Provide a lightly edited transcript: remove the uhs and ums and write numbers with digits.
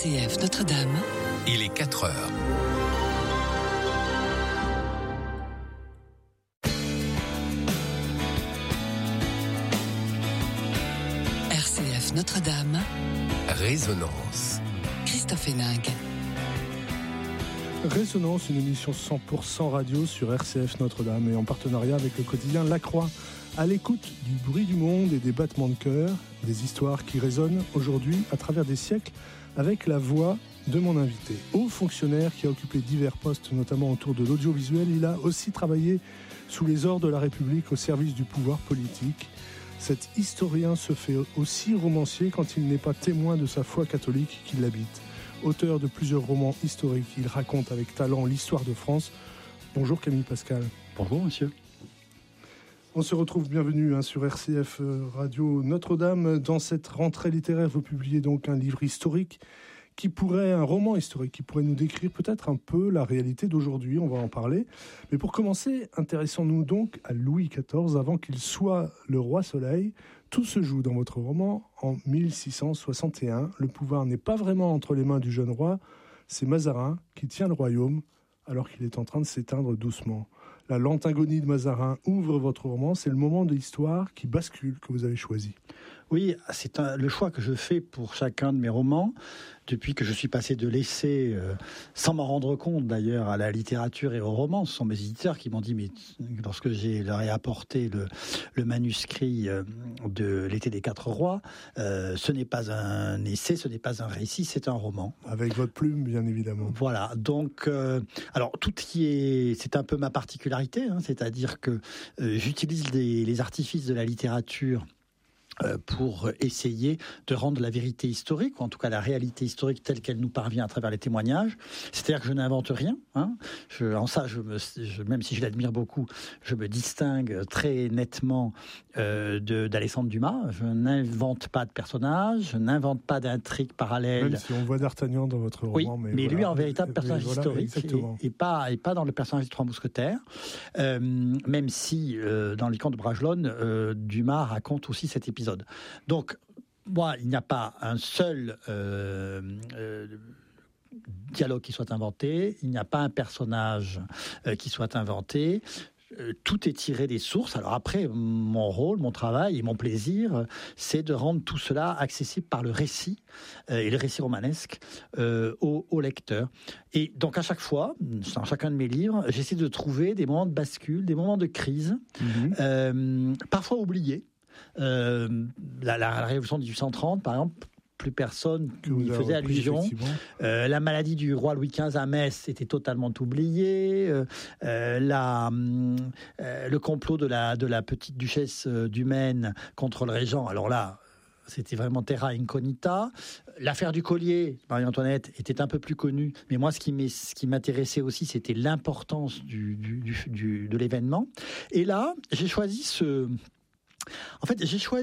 RCF Notre-Dame. Il est 4 heures. RCF Notre-Dame. Résonance. Christophe Héninck. Résonance, une émission 100% radio sur RCF Notre-Dame et en partenariat avec le quotidien La Croix. À l'écoute du bruit du monde et des battements de cœur, des histoires qui résonnent aujourd'hui à travers des siècles avec la voix de mon invité. Haut fonctionnaire qui a occupé divers postes, notamment autour de l'audiovisuel, il a aussi travaillé sous les ordres de la République au service du pouvoir politique. Cet historien se fait aussi romancier quand il n'est pas témoin de sa foi catholique qui l'habite. Auteur de plusieurs romans historiques, il raconte avec talent l'histoire de France. Bonjour Camille Pascal. Bonjour monsieur. On se retrouve, bienvenue sur RCF Radio Notre-Dame. Dans cette rentrée littéraire, vous publiez donc un livre historique un roman historique qui pourrait nous décrire peut-être un peu la réalité d'aujourd'hui, on va en parler. Mais pour commencer, intéressons-nous donc à Louis XIV avant qu'il soit le roi Soleil. Tout se joue dans votre roman en 1661. Le pouvoir n'est pas vraiment entre les mains du jeune roi, c'est Mazarin qui tient le royaume alors qu'il est en train de s'éteindre doucement. La lente agonie de Mazarin ouvre votre roman, c'est le moment de l'histoire qui bascule que vous avez choisi. Oui, c'est le choix que je fais pour chacun de mes romans, depuis que je suis passé de l'essai, sans m'en rendre compte d'ailleurs, à la littérature et au roman. Ce sont mes éditeurs qui m'ont dit, mais lorsque leur ai apporté le manuscrit de L'été des 4 rois, ce n'est pas un essai, ce n'est pas un récit, c'est un roman. Avec votre plume, bien évidemment. Voilà, donc, alors c'est un peu ma particularité, c'est-à-dire que j'utilise les artifices de la littérature pour essayer de rendre la vérité historique, ou en tout cas la réalité historique telle qu'elle nous parvient à travers les témoignages. C'est-à-dire que je n'invente rien. En ça, même si je l'admire beaucoup, je me distingue très nettement d'Alexandre Dumas. Je n'invente pas de personnages, je n'invente pas d'intrigues parallèles. Même si on voit D'Artagnan dans votre roman. Oui, mais voilà, lui en véritable personnage historique, et pas dans le personnage des Trois Mousquetaires. Même si, dans Les Contes de Bragelonne, Dumas raconte aussi cet épisode. Donc, il n'y a pas un seul dialogue qui soit inventé, il n'y a pas un personnage qui soit inventé. Tout est tiré des sources. Alors après, mon rôle, mon travail et mon plaisir, c'est de rendre tout cela accessible par le récit, et le récit romanesque, au lecteur. Et donc à chaque fois, dans chacun de mes livres, j'essaie de trouver des moments de bascule, des moments de crise, parfois oubliés. La Révolution de 1830, par exemple, plus personne n'y faisait allusion. La maladie du roi Louis XV à Metz était totalement oubliée. Le complot de la petite duchesse du Maine contre le régent, alors là, c'était vraiment terra incognita. L'affaire du collier, Marie-Antoinette, était un peu plus connue. Mais moi, ce qui m'intéressait aussi, c'était l'importance de l'événement. Et là, j'ai choisi